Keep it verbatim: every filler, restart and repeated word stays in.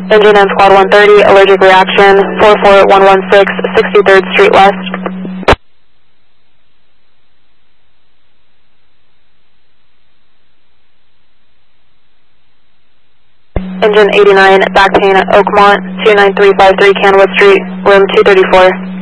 Engine and Squad one thirty, allergic reaction, four four one one six, sixty-third Street West. Engine eighty-nine, back pain at Oakmont, two nine three five three Canwood Street, room two thirty-four.